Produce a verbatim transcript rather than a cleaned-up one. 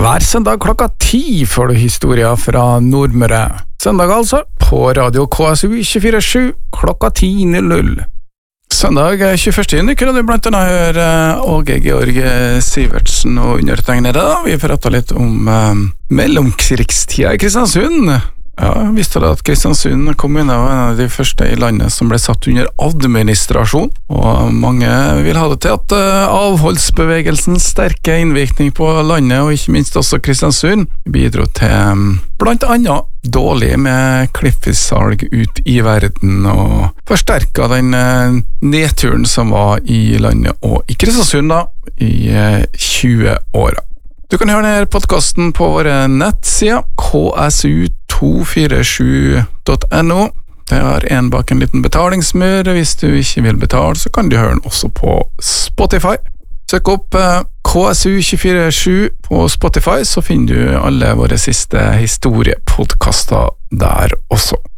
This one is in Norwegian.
Hver søndag klokka ti får du historier fra Nordmøre. Søndag altså, på Radio K S U tjuefire sju klokka ti null null. Søndag tjueførste juni kunne du blant annet høre Åge Georg Sivertsen og undertegnede. Vi pratet litt om eh, mellomkrigstida i Kristiansund. Ja, visste du at Kristiansund kommune var en av de første i landet som ble satt under administrasjon, og mange vil ha det til at uh, avholdsbevegelsens sterke innvirkning på landet, og ikke minst også Kristiansund, bidro til um, blant annet dårlig med klippfisksalg ut i verden, og forsterket den uh, nedturen som var i landet og i Kristiansund da, i uh, tjue år. Du kan høre denne podcasten på våre nettsider k s u to fire sju punktum no. Det har en bak en liten betalingsmur. Hvis du ikke vil betale, så kan du høre den også på Spotify. Søk opp K S U tjuefire sju på Spotify, så finner du alle våre siste historiepodcaster der også.